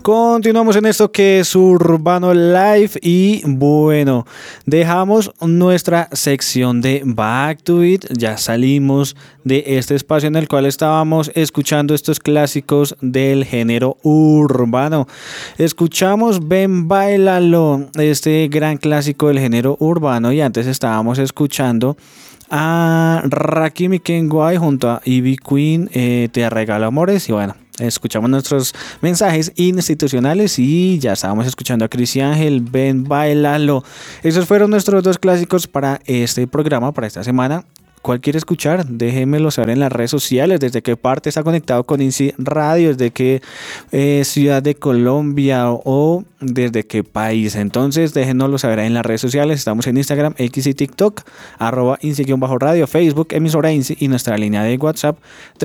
Continuamos en esto que es Urbano Live y bueno, dejamos nuestra sección de Back to It, ya salimos de este espacio en el cual estábamos escuchando estos clásicos del género urbano. Escuchamos Ven Bailalo, este gran clásico del género urbano, y antes estábamos escuchando a Rakim y Kenway junto a Ivy Queen, Te Regalo Amores, y bueno, escuchamos nuestros mensajes institucionales y ya estábamos escuchando a Cris y Ángel, Ven Bailalo. Esos fueron nuestros dos clásicos para este programa, para esta semana. ¿Cuál quiere escuchar? Déjenmelo saber en las redes sociales, desde qué parte está conectado con INSI Radio, desde qué ciudad de Colombia o desde qué país. Entonces déjenoslo saber ahí en las redes sociales. Estamos en Instagram, X y TikTok, @INSI-radio, Facebook, emisora INSI, y nuestra línea de WhatsApp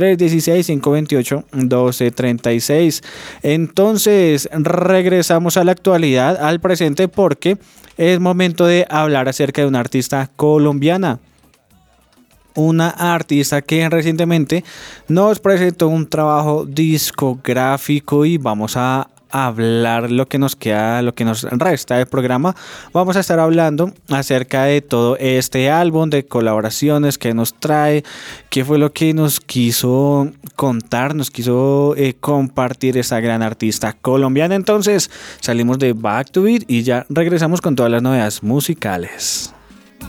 316-528-1236. Entonces regresamos a la actualidad, al presente, porque es momento de hablar acerca de una artista colombiana. Una artista que recientemente nos presentó un trabajo discográfico y vamos a hablar lo que nos queda, lo que nos resta del programa. Vamos a estar hablando acerca de todo este álbum, de colaboraciones que nos trae, qué fue lo que nos quiso contar, nos quiso compartir esta gran artista colombiana. Entonces salimos de Back to It y ya regresamos con todas las novedades musicales.